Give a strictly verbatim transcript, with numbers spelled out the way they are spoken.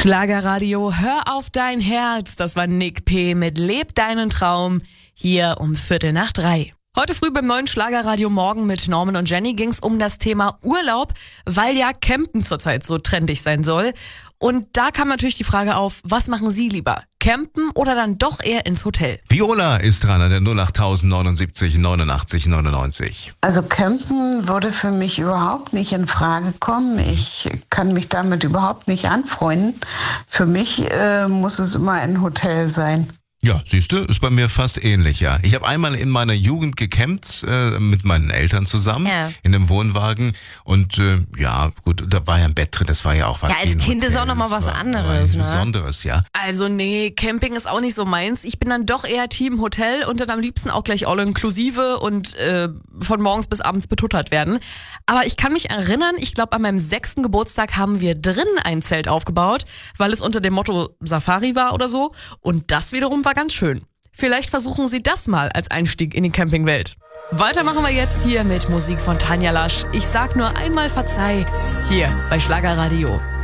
Schlagerradio, hör auf dein Herz. Das war Nick P. mit Leb deinen Traum, hier um Viertel nach drei. Heute früh beim neuen Schlagerradio Morgen mit Norman und Jenny ging es um das Thema Urlaub, weil ja Campen zurzeit so trendig sein soll. Und da kam natürlich die Frage auf, was machen Sie lieber? Campen oder dann doch eher ins Hotel? Viola ist dran an der null acht neunundsiebzig neunundachtzig neunundneunzig. Also Campen würde für mich überhaupt nicht in Frage kommen. Ich kann mich damit überhaupt nicht anfreunden. Für mich äh, muss es immer ein Hotel sein. Ja, siehst du, ist bei mir fast ähnlich, ja. Ich habe einmal in meiner Jugend gecampt, äh, mit meinen Eltern zusammen, Ja. in einem Wohnwagen. Und äh, ja, gut, da war ja ein Bett drin, das war ja auch was. Ja, als wie ein Kind ist Hotel. auch noch mal Das was war- anderes, war ne? Besonderes, ja. Also nee, Camping ist auch nicht so meins. Ich bin dann doch eher Team Hotel und dann am liebsten auch gleich all inklusive und äh, von morgens bis abends betuttert werden. Aber ich kann mich erinnern, ich glaube an meinem sechsten Geburtstag haben wir drinnen ein Zelt aufgebaut, weil es unter dem Motto Safari war oder so. Und das wiederum war ganz schön. Vielleicht versuchen Sie das mal als Einstieg in die Campingwelt. Weiter machen wir jetzt hier mit Musik von Tanja Lasch. Ich sag nur einmal Verzeih, hier bei Schlagerradio.